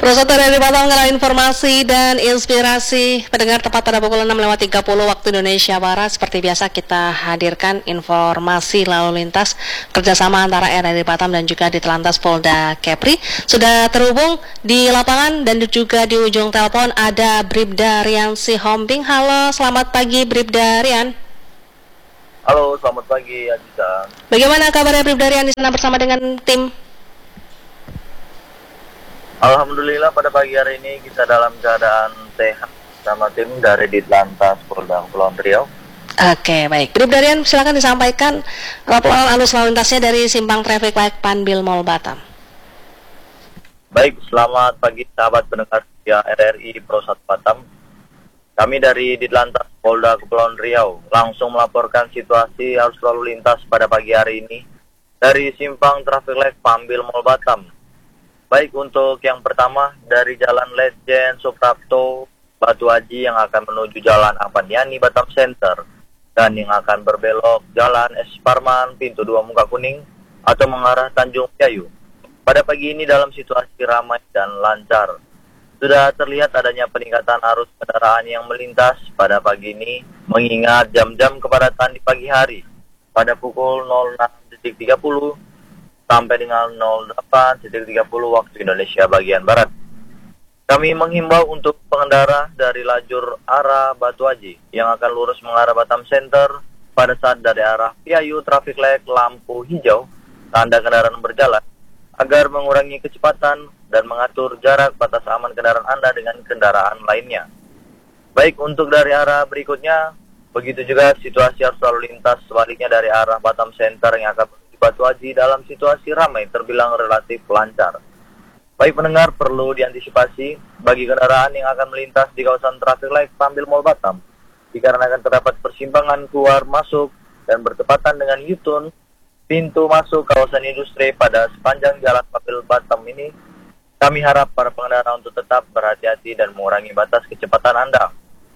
Prosot dari Batam dengan informasi dan inspirasi pendengar tepat pada pukul 6:30 waktu Indonesia Barat. Seperti biasa kita hadirkan informasi lalu lintas kerjasama antara RRI Batam dan juga di Telantas Polda Kepri. Sudah terhubung di lapangan dan juga di ujung telepon ada Bribda Rian Sihombing. Halo, selamat pagi Bribda Rian. Halo, selamat pagi Aziza. Bagaimana kabarnya Bribda Rian di sana bersama dengan tim? Alhamdulillah pada pagi hari ini kita dalam keadaan sehat sama tim dari Ditlantas Polda Kepulauan Riau. Oke, baik. Bribda Rian, silakan disampaikan laporan arus lalu lintasnya dari simpang traffic light Panbil Mall Batam. Baik, selamat pagi sahabat pendengar setia RRI Prosat Batam. Kami dari Ditlantas Polda Kepulauan Riau langsung melaporkan situasi arus lalu lintas pada pagi hari ini dari simpang traffic light Panbil Mall Batam. Baik, untuk yang pertama dari Jalan Ledjen Suprapto Batu Haji yang akan menuju Jalan Apaniani Batam Center dan yang akan berbelok Jalan S. Parman Pintu 2 Muka Kuning atau mengarah Tanjung Piayu. Pada pagi ini dalam situasi ramai dan lancar. Sudah terlihat adanya peningkatan arus kendaraan yang melintas pada pagi ini mengingat jam-jam kepadatan di pagi hari pada pukul 06.30 sampai dengan 08.30 waktu Indonesia bagian Barat. Kami menghimbau untuk pengendara dari lajur arah Batu Haji yang akan lurus mengarah Batam Center pada saat dari arah Piayu traffic light lampu hijau tanda kendaraan berjalan agar mengurangi kecepatan dan mengatur jarak batas aman kendaraan Anda dengan kendaraan lainnya. Baik, untuk dari arah berikutnya, begitu juga situasi arus lalu lintas sebaliknya dari arah Batam Center yang akan Batu Haji dalam situasi ramai terbilang relatif lancar. Baik pendengar, perlu diantisipasi bagi kendaraan yang akan melintas di kawasan traffic light Panbil Mall Batam dikarenakan terdapat persimpangan keluar masuk dan bertepatan dengan U-turn pintu masuk kawasan industri pada sepanjang jalan Panbil Batam ini. Kami harap para pengendara untuk tetap berhati-hati dan mengurangi batas kecepatan Anda.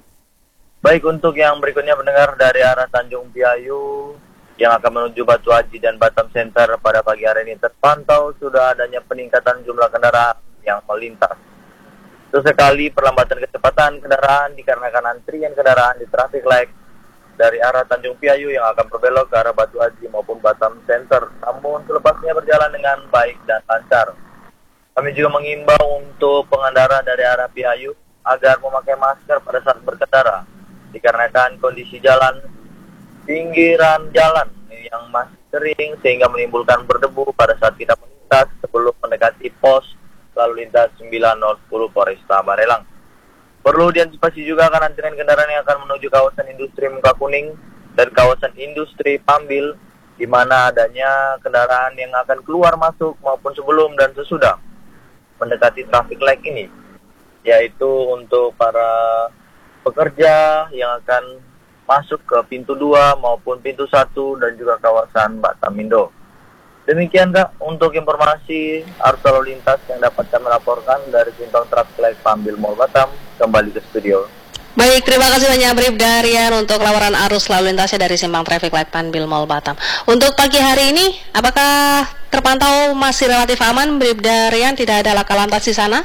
Baik, untuk yang berikutnya pendengar dari arah Tanjung Piayu yang akan menuju Batu Haji dan Batam Center pada pagi hari ini terpantau sudah adanya peningkatan jumlah kendaraan yang melintas. Sesekali perlambatan kecepatan kendaraan dikarenakan antrian kendaraan di traffic light dari arah Tanjung Piayu yang akan berbelok ke arah Batu Haji maupun Batam Center. Namun selepasnya berjalan dengan baik dan lancar. Kami juga mengimbau untuk pengendara dari arah Piayu agar memakai masker pada saat berkendara dikarenakan kondisi jalan pinggiran jalan yang masih kering sehingga menimbulkan berdebu pada saat kita melintas sebelum mendekati pos lalu lintas 9010 Polresta Barelang. Perlu diantisipasi juga akan antrian kendaraan yang akan menuju kawasan industri Muka Kuning dan kawasan industri Panbil di mana adanya kendaraan yang akan keluar masuk maupun sebelum dan sesudah mendekati traffic light ini, yaitu untuk para pekerja yang akan masuk ke pintu 2 maupun pintu 1 dan juga kawasan Batamindo. Demikian Kak untuk informasi arus lalu lintas yang dapat kami laporkan dari simpang traffic light Panbil Mall Batam. Kembali ke studio. Baik, terima kasih banyak Bribda Rian untuk laporan arus lalu lintasnya dari simpang traffic light Panbil Mall Batam. Untuk pagi hari ini, apakah terpantau masih relatif aman Bribda Rian, tidak ada laka lantas di sana?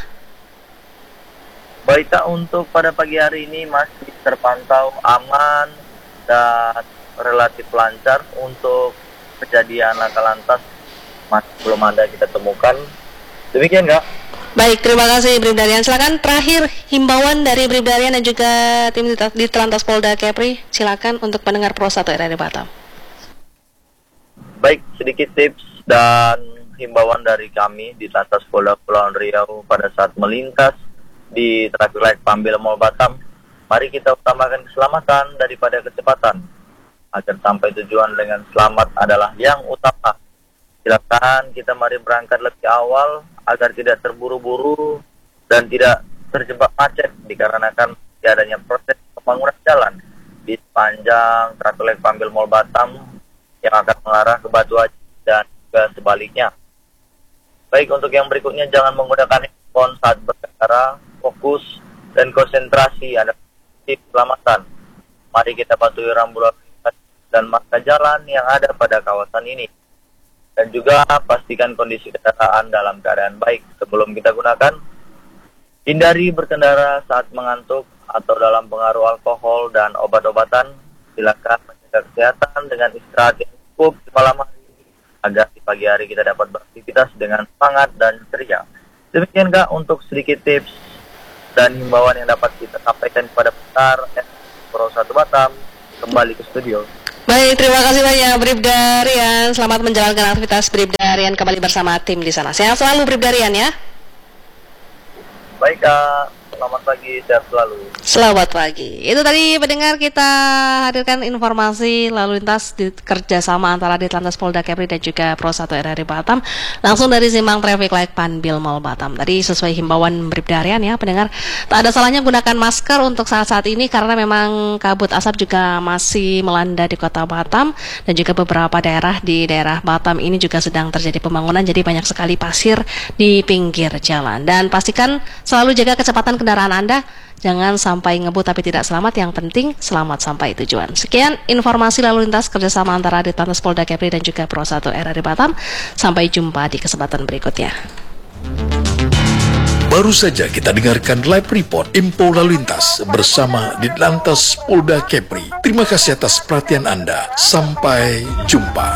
Baik Kak, untuk pada pagi hari ini masih terpantau aman dan relatif lancar. Untuk kejadian laka lantas masih belum ada kita temukan. Demikian Kak. Baik, terima kasih Bribda Rian. Silakan terakhir himbauan dari Bribda Rian dan juga tim di Telantas Polda Kepri. Silakan untuk pendengar Pro 1 RRI Batam. Baik, sedikit tips dan himbauan dari kami di Telantas Polda Kepulauan Riau pada saat melintas di traffic light Panbil Mall Batam. Mari kita utamakan keselamatan daripada kecepatan agar sampai tujuan dengan selamat adalah yang utama. Silakan kita mari berangkat lebih awal agar tidak terburu-buru dan tidak terjebak macet dikarenakan adanya proses pembangunan jalan di sepanjang traffic light Panbil Mall Batam yang akan mengarah ke Batu Haji dan juga sebaliknya. Baik, untuk yang berikutnya jangan menggunakan handphone saat berkendara. Fokus dan konsentrasi ada keselamatan. Mari kita patuhi rambu lalu lintas dan marka jalan yang ada pada kawasan ini. Dan juga pastikan kondisi kendaraan dalam keadaan baik sebelum kita gunakan. Hindari berkendara saat mengantuk atau dalam pengaruh alkohol dan obat-obatan. Silakan menjaga kesehatan dengan istirahat yang cukup di malam hari agar di pagi hari kita dapat beraktivitas dengan semangat dan ceria. Demikian Kak untuk sedikit tips dan himbauan yang dapat kita sampaikan kepada pendengar Pro 1 Batam. Kembali ke studio. Baik, terima kasih banyak Bribda Rian. Selamat menjalankan aktivitas Bribda Rian kembali bersama tim di sana. Sehat selalu Bribda Rian ya. Baik Kak, selamat pagi, sehat selalu. Selamat pagi. Itu tadi pendengar kita hadirkan informasi lalu lintas di kerjasama antara Ditlantas Polda Kepri dan juga Pro 1 RRI Batam langsung dari Simpang Traffic Light Panbil Mall Batam. Tadi sesuai himbauan Bribda Rian ya pendengar, tak ada salahnya gunakan masker untuk saat-saat ini karena memang kabut asap juga masih melanda di kota Batam dan juga beberapa daerah di daerah Batam ini juga sedang terjadi pembangunan, jadi banyak sekali pasir di pinggir jalan. Dan pastikan selalu jaga kecepatan kendaraan Anda. Jangan sampai ngebut tapi tidak selamat, yang penting selamat sampai tujuan. Sekian informasi lalu lintas kerjasama antara Ditlantas Polda Kepri dan juga Pro 1 RRI Batam. Sampai jumpa di kesempatan berikutnya. Baru saja kita dengarkan live report info lalu lintas bersama Ditlantas Polda Kepri. Terima kasih atas perhatian Anda. Sampai jumpa.